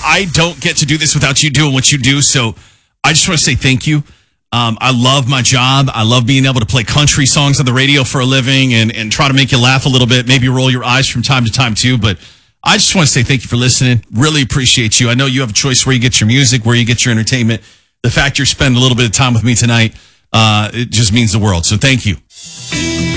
I don't get to do this without you doing what you do. So I just want to say thank you. I love my job. I love being able to play country songs on the radio for a living and try to make you laugh a little bit, maybe roll your eyes from time to time too. But I just want to say thank you for listening. Really appreciate you. I know you have a choice where you get your music, where you get your entertainment. The fact you're spending a little bit of time with me tonight, it just means the world. So thank you.